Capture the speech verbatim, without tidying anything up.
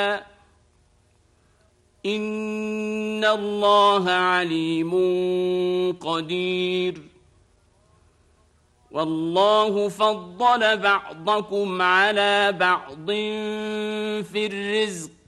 إن الله عليم قدير والله فضل بعضكم على بعض في الرزق